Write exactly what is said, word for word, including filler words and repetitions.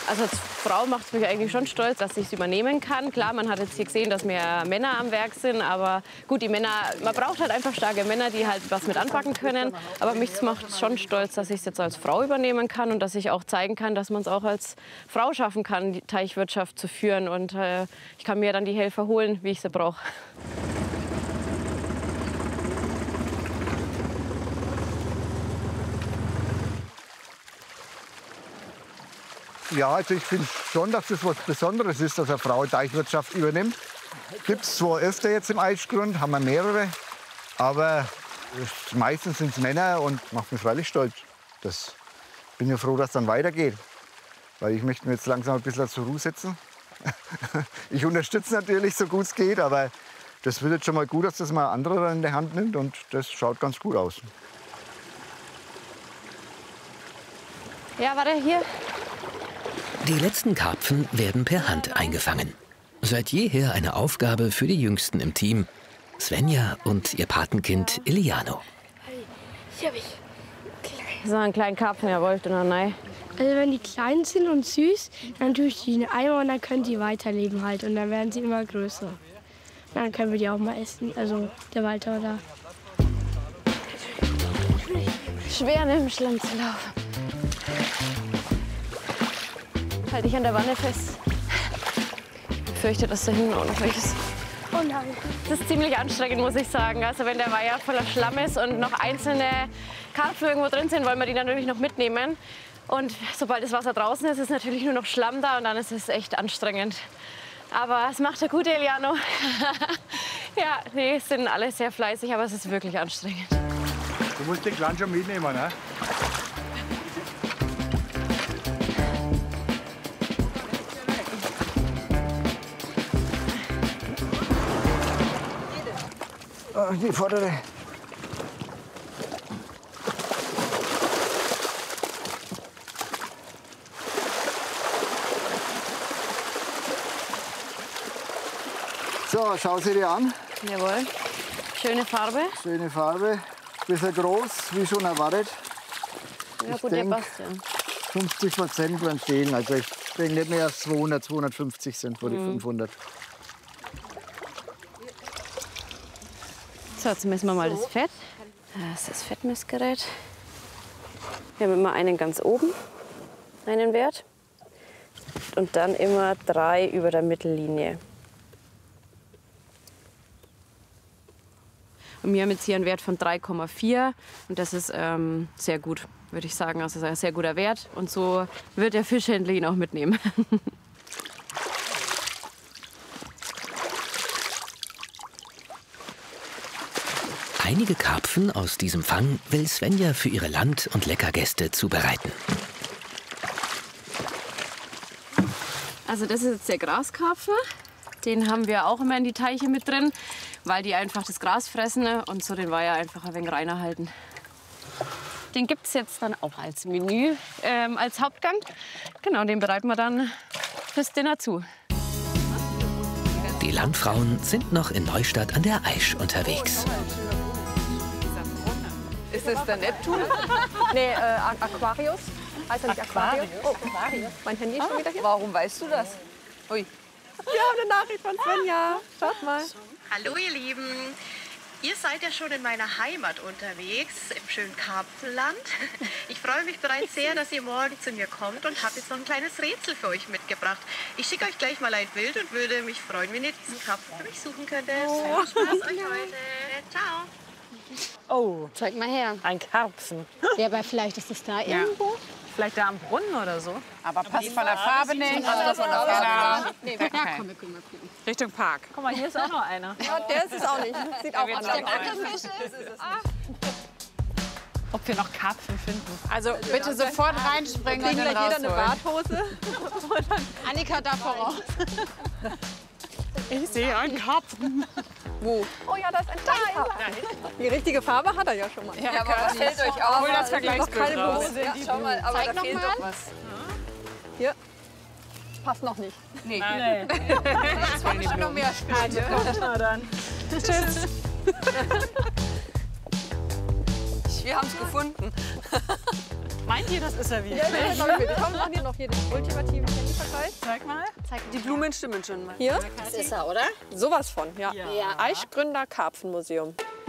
Also als Frau macht es mich eigentlich schon stolz, dass ich es übernehmen kann. Klar, man hat jetzt hier gesehen, dass mehr Männer am Werk sind. Aber gut, die Männer, man braucht halt einfach starke Männer, die halt was mit anpacken können. Aber mich macht es schon stolz, dass ich es jetzt als Frau übernehmen kann und dass ich auch zeigen kann, dass man es auch als Frau schaffen kann, die Teichwirtschaft zu führen. Und äh, ich kann mir dann die Helfer holen, wie ich sie brauche. Ja, also ich finde schon, dass das was Besonderes ist, dass eine Frau Teichwirtschaft übernimmt. Gibt es zwar öfter jetzt im Aischgrund, haben wir mehrere, aber meistens sind es Männer und macht mich freilich stolz. Das bin ja froh, dass es dann weitergeht, weil ich möchte mir jetzt langsam ein bisschen zur Ruhe setzen. Ich unterstütze natürlich, so gut es geht, aber das wird jetzt schon mal gut, dass das mal ein anderer in der Hand nimmt und das schaut ganz gut aus. Ja, warte, hier. Die letzten Karpfen werden per Hand eingefangen. Seit jeher eine Aufgabe für die Jüngsten im Team, Svenja und ihr Patenkind Iliano. Hier hab ich. So einen kleinen Karpfen, jawohl, ich noch nein. Also wenn die klein sind und süß, dann tue ich die in den Eimer und dann können die weiterleben halt. Und dann werden sie immer größer. Und dann können wir die auch mal essen, also der Walter da. Schwer, ne, im Schlamm zu laufen. Halt dich an der Wanne fest. Ich fürchte, dass da hinten auch noch welches. Oh nein. Das ist ziemlich anstrengend, muss ich sagen. Also wenn der Weiher voller Schlamm ist und noch einzelne Karpfen irgendwo drin sind, wollen wir die natürlich noch mitnehmen. Und sobald das Wasser draußen ist, ist natürlich nur noch Schlamm da und dann ist es echt anstrengend. Aber es macht der gute Iliano. Ja, nee, es sind alle sehr fleißig, aber es ist wirklich anstrengend. Du musst den Kleinen schon mitnehmen, ne? Die vordere. So, schau sie dir an. Jawohl. Schöne Farbe. Schöne Farbe. Bisschen groß, wie schon erwartet. Ja, Ich gut, der denk, passt ja. fünfzig Prozent werden stehen. Also ich denke nicht mehr als zweihundert, zweihundertfünfzig sind vor die Mhm. fünfhundert. So, jetzt messen wir mal das Fett. Das ist das Fettmessgerät. Wir haben immer einen ganz oben, einen Wert. Und dann immer drei über der Mittellinie. Und wir haben jetzt hier einen Wert von drei Komma vier. Und das ist ähm, sehr gut, würde ich sagen. Also das ist ein sehr guter Wert. Und so wird der Fischhändler ihn auch mitnehmen. Einige Karpfen aus diesem Fang will Svenja für ihre Land- und Leckergäste zubereiten. Also das ist jetzt der Graskarpfen. Den haben wir auch immer in die Teiche mit drin, weil die einfach das Gras fressen und so den Weiher einfach ein wenig reiner halten. Den gibt es jetzt dann auch als Menü, ähm, als Hauptgang. Genau, den bereiten wir dann fürs Dinner zu. Die Landfrauen sind noch in Neustadt an der Aisch unterwegs. Ist es der Neptun? Nee, äh, Aquarius. Heißt er nicht Aquarius? Oh, mein Handy ist schon wieder hier. Warum weißt du das? Ui. Wir haben eine Nachricht von Svenja. Schaut mal. Hallo ihr Lieben. Ihr seid ja schon in meiner Heimat unterwegs, im schönen Karpfenland. Ich freue mich bereits sehr, dass ihr morgen zu mir kommt und habe jetzt noch ein kleines Rätsel für euch mitgebracht. Ich schicke euch gleich mal ein Bild und würde mich freuen, wenn ihr diesen Karpfen für mich suchen könntet. Oh. Viel Spaß euch heute. Ciao. Oh, Zeig mal her. ein Karpfen. Ja, aber vielleicht ist es da irgendwo. Vielleicht da am Brunnen oder so. Aber passt von der Farbe nicht. Passt von der Farbe Nee, Ja, komm, wir können mal gucken. Richtung Park. Guck mal, hier ist auch noch einer. ja, der ist es auch nicht. Sieht auch anders aus. Ob wir noch Karpfen finden. Also bitte sofort reinspringen und dann jeder eine Badhose. Annika da voraus. Ich sehe einen Karpfen. Wo? Oh ja, das ist ein Teil. Die richtige Farbe hat er ja schon mal. Ja, aber was fällt euch auf? Hol das Vergleichsbild raus. Ja, schau mal, aber Zeig da noch fehlt mal. doch was. Hier. Passt noch nicht. Nee. nee. Jetzt wollen wir noch mehr spielen. Na dann. Tschüss. Wir haben es gefunden. Meint ihr, das ist er wie? Ja, ja, ja, wir Komm, machen wir noch hier den ultimativen Handyvergleich. Zeig mal. Die Blumen stimmen schon mal. Hier? Das ist er, oder? Sowas von, ja. Ja. Eichgründer Karpfenmuseum.